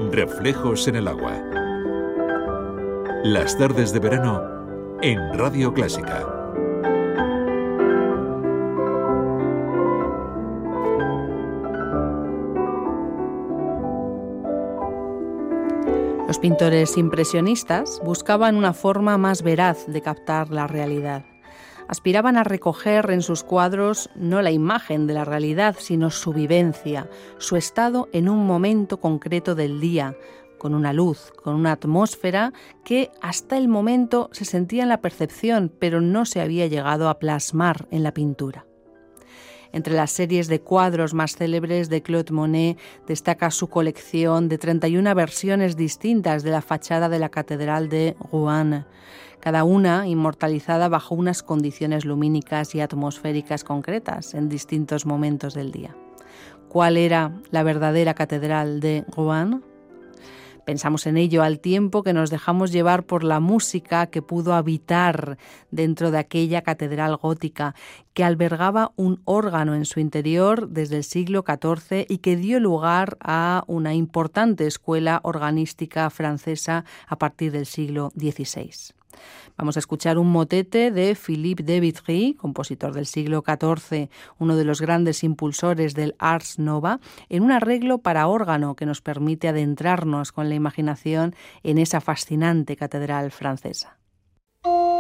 Reflejos en el agua. Las tardes de verano en Radio Clásica. Los pintores impresionistas buscaban una forma más veraz de captar la realidad. Aspiraban a recoger en sus cuadros no la imagen de la realidad, sino su vivencia, su estado en un momento concreto del día, con una luz, con una atmósfera que hasta el momento se sentía en la percepción, pero no se había llegado a plasmar en la pintura. Entre las series de cuadros más célebres de Claude Monet destaca su colección de 31 versiones distintas de la fachada de la Catedral de Rouen, cada una inmortalizada bajo unas condiciones lumínicas y atmosféricas concretas en distintos momentos del día. ¿Cuál era la verdadera Catedral de Rouen? Pensamos en ello al tiempo que nos dejamos llevar por la música que pudo habitar dentro de aquella catedral gótica, que albergaba un órgano en su interior desde el siglo XIV y que dio lugar a una importante escuela organística francesa a partir del siglo XVI. Vamos a escuchar un motete de Philippe de Vitry, compositor del siglo XIV, uno de los grandes impulsores del Ars Nova, en un arreglo para órgano que nos permite adentrarnos con la imaginación en esa fascinante catedral francesa.